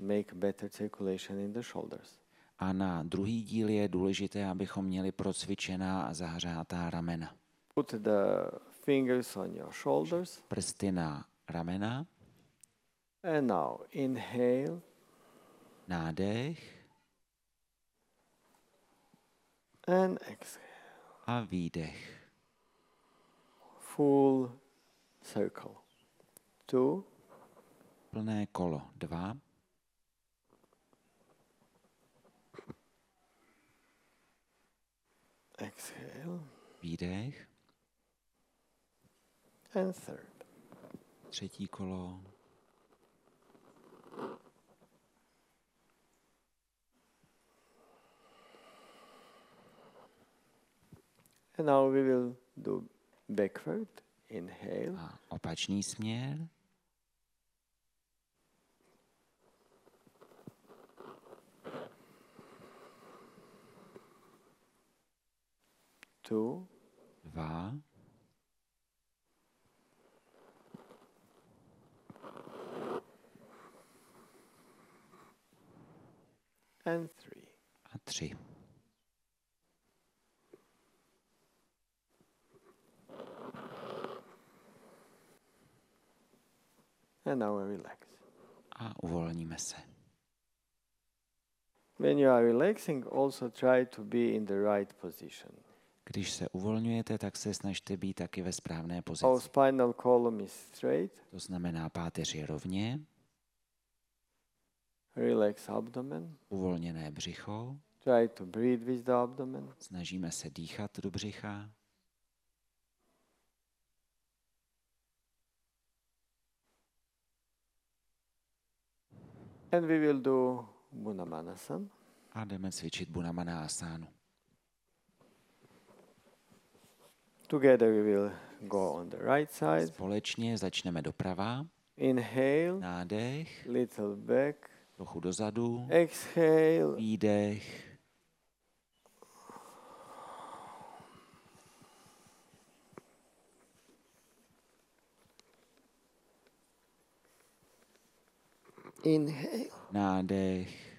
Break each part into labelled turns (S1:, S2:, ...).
S1: make better circulation in the shoulders.
S2: A na druhý díl je důležité, abychom měli procvičená a zahřátá ramena.
S1: Put the fingers on your shoulders.
S2: Prsty na ramena.
S1: And now inhale.
S2: Nádech.
S1: And exhale.
S2: A výdech.
S1: Full circle. 2.
S2: Plné kolo. 2.
S1: Exhale.
S2: Výdech.
S1: And 3.
S2: Třetí kolo.
S1: And now we will do backward. Inhale.
S2: A opačný směr.
S1: Two.
S2: 2.
S1: And 3.
S2: A 3.
S1: And now relax.
S2: A uvolníme se.
S1: When you are relaxing, also try to be in the right position.
S2: Když se uvolňujete, tak se snažte být taky ve správné
S1: Our
S2: pozici.
S1: spinal column is straight.
S2: To znamená, páteř je rovně,
S1: Relax abdomen.
S2: uvolněné břicho,
S1: Try to breathe with the abdomen.
S2: snažíme se dýchat do břicha.
S1: And we will do Bunamanasana.
S2: A jdeme cvičit Bunamanasánu.
S1: Together we will go on the right side.
S2: Společně začneme doprava.
S1: Inhale,
S2: Nádech,
S1: little back.
S2: trochu dozadu,
S1: Exhale.
S2: výdech.
S1: Inhale
S2: Nádech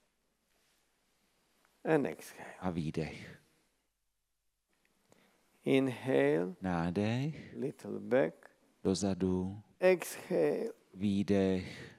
S1: and exhale.
S2: a výdech.
S1: Inhale,
S2: Nádech,
S1: little back.
S2: dozadu,
S1: Exhale.
S2: výdech.